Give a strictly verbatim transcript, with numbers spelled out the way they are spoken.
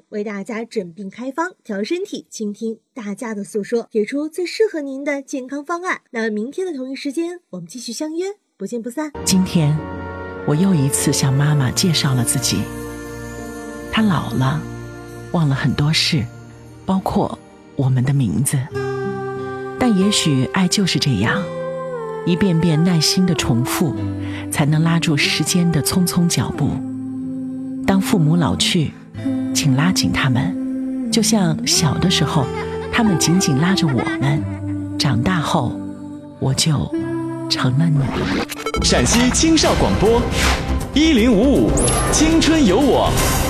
为大家诊病开方，调身体，倾听大家的诉说，给出最适合您的健康方案。那明天的同一时间，我们继续相约，不见不散。 今天我又一次向妈妈介绍了自己。她老了，忘了很多事，包括我们的名字。但也许爱就是这样，一遍遍耐心的重复，才能拉住时间的匆匆脚步。当父母老去，请拉紧他们，就像小的时候他们紧紧拉着我们，长大后我就成了你。 陕西青少广播一零五五青春有我。